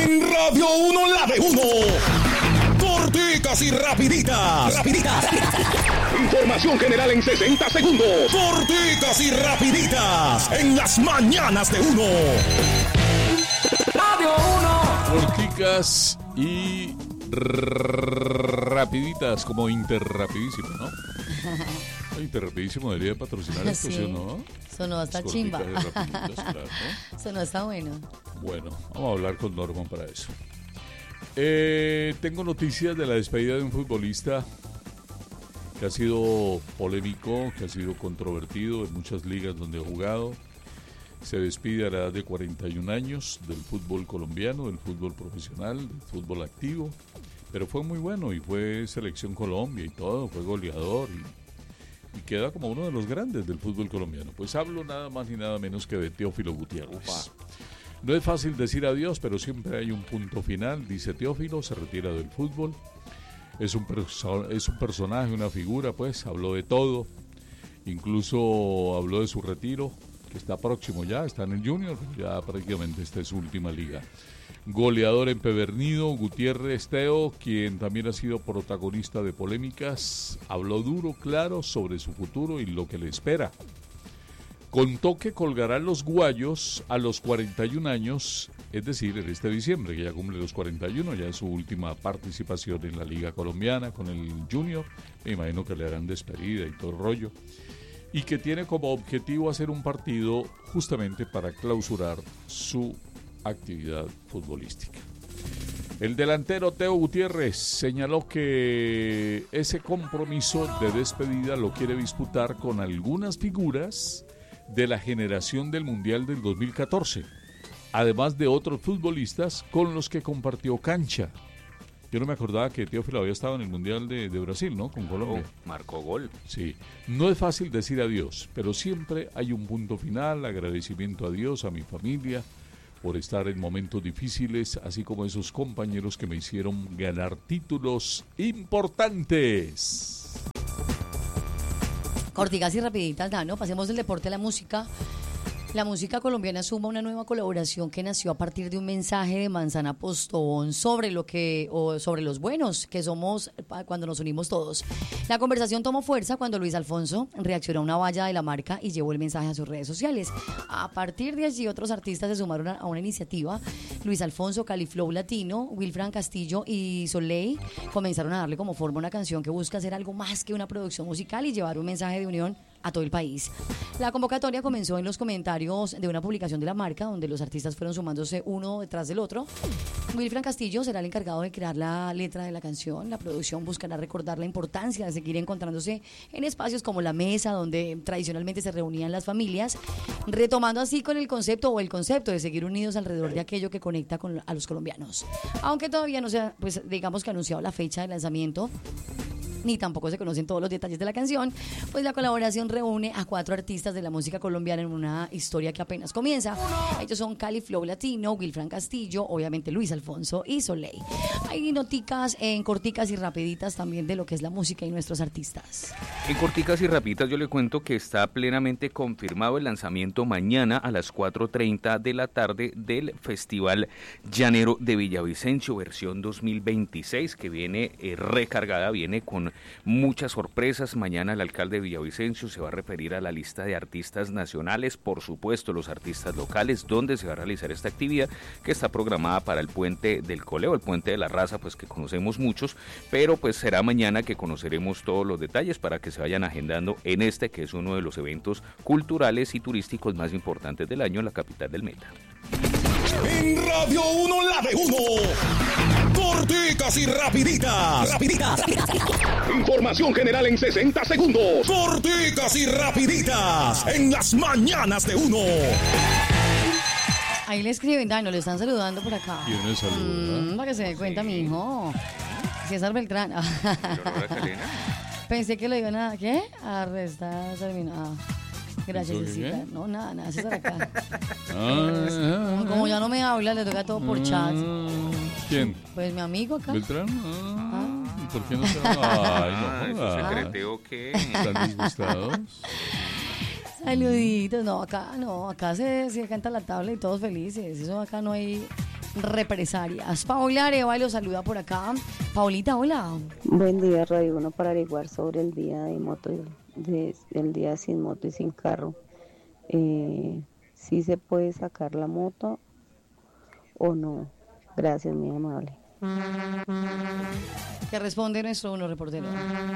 En Radio 1, la de 1. Corticas y rapiditas. Información general en 60 segundos. Corticas y rapiditas. En las mañanas de 1. Radio 1. Corticas y rapiditas, como Interrapidísimo, ¿no? Interrapidísimo debería patrocinar esto, ¿sí o no? Sonó hasta chimba. Claro. Sonó hasta bueno. Bueno, vamos a hablar con Norman para eso. Tengo noticias de la despedida de un futbolista que ha sido polémico, que ha sido controvertido en muchas ligas donde ha jugado. Se despide a la edad de 41 años del fútbol colombiano, del fútbol profesional, del fútbol activo. Pero fue muy bueno y fue selección Colombia y todo, fue goleador y queda como uno de los grandes del fútbol colombiano. Pues hablo nada más ni nada menos que de Teófilo Gutiérrez. Ufa. No es fácil decir adiós, pero siempre hay un punto final, dice Teófilo, se retira del fútbol. Es un personaje, una figura, pues, habló de todo. Incluso habló de su retiro, que está próximo ya, está en el Junior, ya prácticamente esta es su última liga. Goleador empedernido, Gutiérrez Teo, quien también ha sido protagonista de polémicas, habló duro, claro, sobre su futuro y lo que le espera. Contó que colgará los guayos a los 41 años, es decir, en este diciembre, que ya cumple los 41, ya es su última participación en la Liga Colombiana con el Junior. Me imagino que le harán despedida y todo el rollo. Y que tiene como objetivo hacer un partido justamente para clausurar su actividad futbolística. El delantero Teo Gutiérrez señaló que ese compromiso de despedida lo quiere disputar con algunas figuras de la generación del Mundial del 2014, además de otros futbolistas con los que compartió cancha. Yo no me acordaba que Teófilo había estado en el Mundial de Brasil, ¿no? Con Colombia. Marcó gol. Sí. No es fácil decir adiós, pero siempre hay un punto final, agradecimiento a Dios, a mi familia, por estar en momentos difíciles, así como esos compañeros que me hicieron ganar títulos importantes. Corticas y rapiditas, ¿no? Pasemos del deporte a la música. La música colombiana suma una nueva colaboración que nació a partir de un mensaje de Manzana Postobón sobre sobre los buenos que somos cuando nos unimos todos. La conversación tomó fuerza cuando Luis Alfonso reaccionó a una valla de la marca y llevó el mensaje a sus redes sociales. A partir de allí, otros artistas se sumaron a una iniciativa. Luis Alfonso, Califlow Latino, Wilfran Castillo y Soleil comenzaron a darle como forma una canción que busca hacer algo más que una producción musical y llevar un mensaje de unión a todo el país. La convocatoria comenzó en los comentarios de una publicación de la marca, donde los artistas fueron sumándose uno detrás del otro. Wilfran Castillo será el encargado de crear la letra de la canción. La producción buscará recordar la importancia de seguir encontrándose en espacios como la mesa, donde tradicionalmente se reunían las familias, retomando así con el concepto de seguir unidos alrededor de aquello que conecta a los colombianos. Aunque todavía no se ha, pues digamos que anunciado la fecha de lanzamiento, ni tampoco se conocen todos los detalles de la canción, pues la colaboración reúne a 4 artistas de la música colombiana en una historia que apenas comienza. Ellos son Califlow Latino, Wilfran Castillo, obviamente Luis Alfonso y Soleil. Hay noticas en corticas y rapiditas también de lo que es la música y nuestros artistas. En corticas y rapiditas yo le cuento que está plenamente confirmado el lanzamiento mañana a las 4:30 de la tarde del Festival Llanero de Villavicencio, versión 2026, que viene recargada, viene con muchas sorpresas. Mañana el alcalde de Villavicencio se va a referir a la lista de artistas nacionales, por supuesto los artistas locales, donde se va a realizar esta actividad que está programada para el Puente del Coleo, el Puente de la Raza, pues que conocemos muchos, pero pues será mañana que conoceremos todos los detalles para que se vayan agendando en este, que es uno de los eventos culturales y turísticos más importantes del año en la capital del Meta. En Radio 1, la de 1. Corticas y rapiditas. Información general en 60 segundos. Corticas y rapiditas. En las mañanas de 1. Ahí le escriben, no le están saludando por acá. ¿Quién le saluda? Para que se dé cuenta, mi hijo. César Beltrán. Pensé que lo iban a... ¿Qué? A arrestar. Gracias, Jessica. No, nada, César acá. Como ya no me habla, le toca todo por chat. ¿Quién? Pues mi amigo acá. ¿Beltrán? ¿Y por qué no se va? Ay, no ¿Eso secreteo qué? ¿Están disgustados? Saluditos. No, acá se canta la tabla y todos felices. Eso acá no hay represalias. Paola Arevalo saluda por acá. Paulita, hola. Buen día, Radio 1, para averiguar sobre el día de moto, el día sin moto y sin carro. ¿Sí se puede sacar la moto o no? Gracias, muy amable. ¿Qué responde nuestro uno reportero?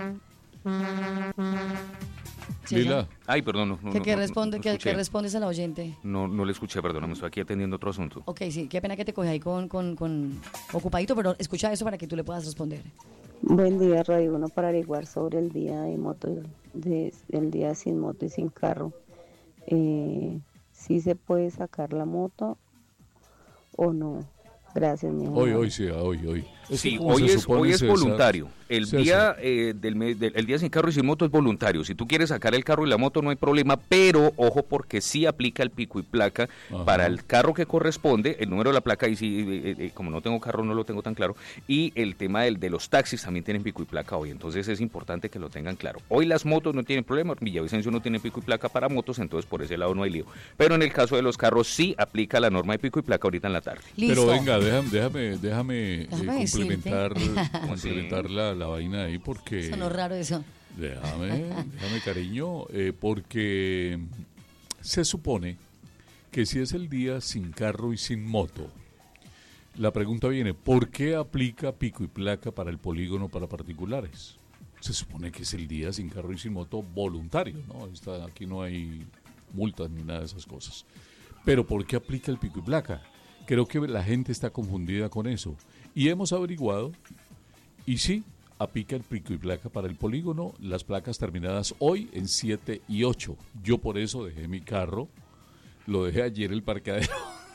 Lila. Ay, perdón. ¿Qué respondes a la oyente? No le escuché, perdóname, estoy aquí atendiendo otro asunto. Ok, sí, qué pena que te coge ahí con ocupadito, pero escucha eso para que tú le puedas responder. Buen día, Radio 1, para averiguar sobre el día de moto, el día sin moto y sin carro. ¿Sí se puede sacar la moto o no? Gracias, mi amor. Hoy. Sí, hoy es voluntario. El día el día sin carro y sin moto es voluntario. Si tú quieres sacar el carro y la moto no hay problema, pero ojo porque sí aplica el pico y placa. Ajá. Para el carro que corresponde, el número de la placa, y sí, como no tengo carro no lo tengo tan claro, y el tema de los taxis también tienen pico y placa hoy, entonces es importante que lo tengan claro. Hoy las motos no tienen problema, Villavicencio no tiene pico y placa para motos, entonces por ese lado no hay lío. Pero en el caso de los carros sí aplica la norma de pico y placa ahorita en la tarde. ¿Listo? Pero venga, déjame complementar la vaina ahí porque... Sonó raro eso. Déjame cariño, porque se supone que si es el día sin carro y sin moto, la pregunta viene, ¿por qué aplica pico y placa para el polígono para particulares? Se supone que es el día sin carro y sin moto voluntario, ¿no? Aquí no hay multas ni nada de esas cosas. Pero ¿por qué aplica el pico y placa? Creo que la gente está confundida con eso. Y hemos averiguado, y sí, aplica el pico y placa para el polígono, las placas terminadas hoy en 7 y 8. Yo por eso dejé mi carro, lo dejé ayer en el parqueadero.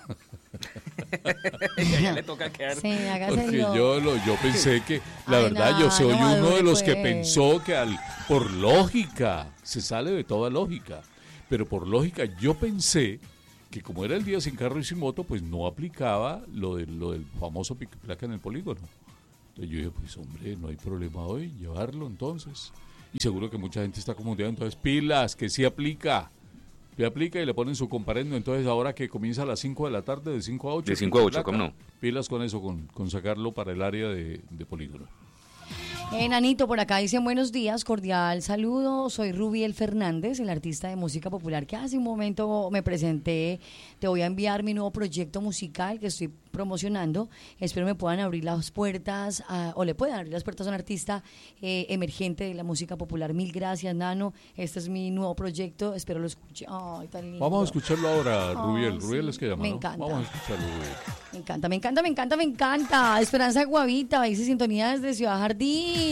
Ya le toca quedar. Sí, porque yo pensé que, yo soy uno de los que pensó que por lógica, se sale de toda lógica, pero por lógica yo pensé que como era el día sin carro y sin moto, pues no aplicaba lo del famoso pico y placa en el polígono. Entonces yo dije, pues hombre, no hay problema hoy, llevarlo entonces. Y seguro que mucha gente está confundida, entonces pilas, que sí aplica. Le aplica y le ponen su comparendo, entonces ahora que comienza a las 5 de la tarde, de 5 a 8. De 5 a 8, ¿cómo no? Pilas con eso, con sacarlo para el área de polígono. Nanito, por acá dicen buenos días, cordial saludo, soy Rubiel Fernández, el artista de música popular que hace un momento me presenté. Te voy a enviar mi nuevo proyecto musical que estoy promocionando, espero me puedan abrir las puertas o le puedan abrir las puertas a un artista emergente de la música popular. Mil gracias, Nano, este es mi nuevo proyecto, espero lo escuche. Ay, tan lindo. Vamos a escucharlo ahora, Rubiel. Rubiel es que llama, me ¿no? encanta. Vamos a escucharlo, Rubiel. Me encanta. Esperanza Guavita, dice sintonía desde Ciudad Jardín.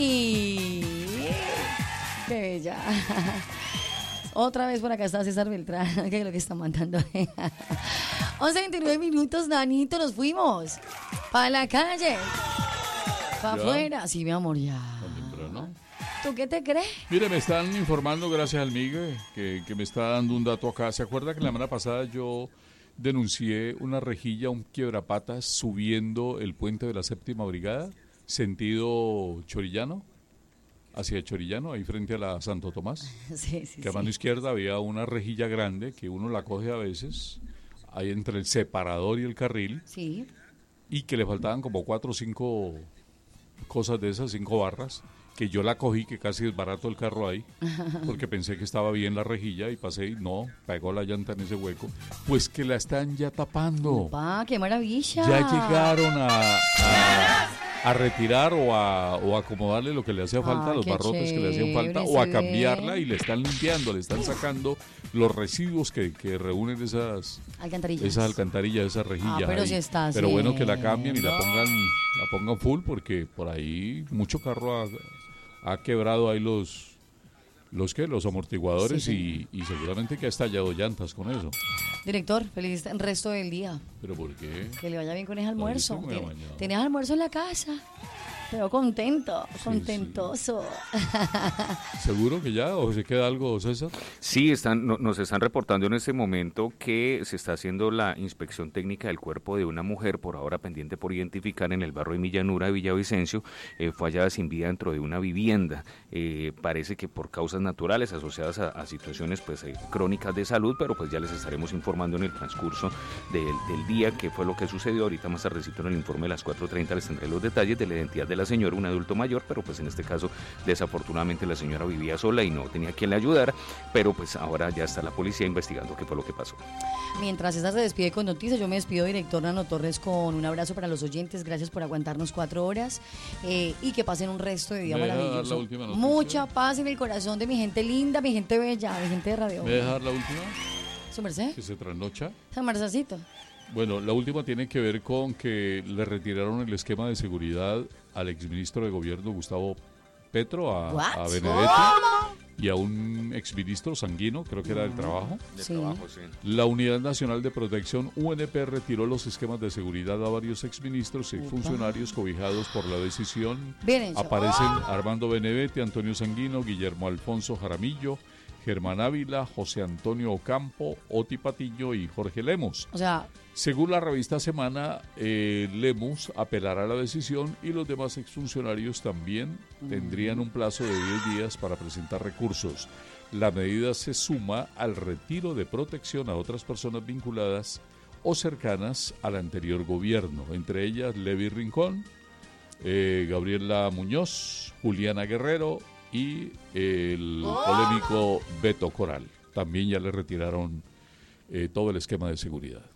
Qué bella. Otra vez por acá está César Beltrán, que es lo que está mandando. 11:29 minutos, Nanito, nos fuimos. Para la calle. Para afuera. Sí, mi amor, ya. ¿Tú qué te crees? Mire, me están informando, gracias al Migue, que me está dando un dato acá. ¿Se acuerda que la semana pasada yo denuncié una rejilla, un quiebrapatas, subiendo el puente de la 7ª Brigada, sentido Chorillano, hacia Chorillano, ahí frente a la Santo Tomás? Sí, que a mano izquierda había una rejilla grande que uno la coge a veces, ahí entre el separador y el carril, sí, y que le faltaban como 4 o 5 cosas de esas, 5 barras, que yo la cogí, que casi desbarato el carro ahí, porque pensé que estaba bien la rejilla y pasé y no, pegó la llanta en ese hueco. Pues que la están ya tapando. ¡Opa, qué maravilla! Ya llegaron a retirar o a acomodarle lo que le hacía falta, los barrotes que le hacían falta, o a cambiarla y le están limpiando, le están sacando los residuos que reúnen esas alcantarillas, esas rejillas. Pero, si está pero bueno, que la cambien y la pongan full, porque por ahí mucho carro ha quebrado ahí los amortiguadores, sí. y seguramente que ha estallado llantas con eso. Director, feliz resto del día. ¿Pero por qué? Que le vaya bien con ese almuerzo. ¿Tienes almuerzo en la casa? Veo contento, contentoso. ¿Seguro que ya o se queda algo, César? Sí, nos están reportando en este momento que se está haciendo la inspección técnica del cuerpo de una mujer, por ahora pendiente por identificar, en el barrio de Millanura de Villavicencio. Fue hallada sin vida dentro de una vivienda. Parece que por causas naturales asociadas a situaciones pues crónicas de salud, pero pues ya les estaremos informando en el transcurso del día qué fue lo que sucedió. Ahorita más tardecito en el informe de las 4:30 les tendré los detalles de la identidad de la señora, un adulto mayor, pero pues en este caso desafortunadamente la señora vivía sola y no tenía quien le ayudara, pero pues ahora ya está la policía investigando qué fue lo que pasó. Mientras César se despide con noticias, yo me despido, director Nano Torres, con un abrazo para los oyentes. Gracias por aguantarnos 4 horas y que pasen un resto de día maravilloso. Mucha paz en el corazón de mi gente linda, mi gente bella, mi gente de Radio. ¿Me deja dar la última? ¿Su merced? Que se trasnocha. San Marzacito. Bueno, la última tiene que ver con que le retiraron el esquema de seguridad al exministro de gobierno Gustavo Petro, a Benedetti, y a un exministro Sanguino, creo que era del trabajo. Sí. La Unidad Nacional de Protección, UNP, retiró los esquemas de seguridad a varios exministros y funcionarios cobijados por la decisión. Aparecen Armando Benedetti, Antonio Sanguino, Guillermo Alfonso Jaramillo, Germán Ávila, José Antonio Ocampo, Oti Patiño y Jorge Lemos. O sea, según la revista Semana, Lemos apelará a la decisión y los demás exfuncionarios también tendrían un plazo de 10 días para presentar recursos. La medida se suma al retiro de protección a otras personas vinculadas o cercanas al anterior gobierno, entre ellas Levi Rincón, Gabriela Muñoz, Juliana Guerrero y el polémico Beto Coral. También ya le retiraron todo el esquema de seguridad.